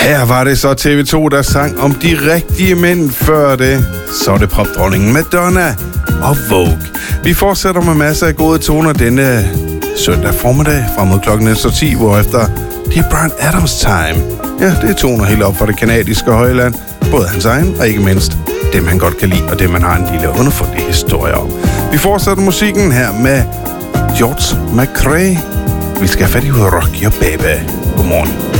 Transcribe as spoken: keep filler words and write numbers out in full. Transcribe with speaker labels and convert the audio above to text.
Speaker 1: Her var det så T V to, der sang om de rigtige mænd. Før det, så er det popdronningen Madonna og Vogue. Vi fortsætter med masser af gode toner denne søndag formiddag frem mod klokken efter ti, hvorefter det er Bryan Adams time. Ja, det er toner helt op for det kanadiske højland. Både hans egen og ikke mindst dem, han godt kan lide, og det man har en lille underfundig historie om. Vi fortsætter musikken her med George McRae. Vi skal have fat i Rock Your Baby. Godmorgen.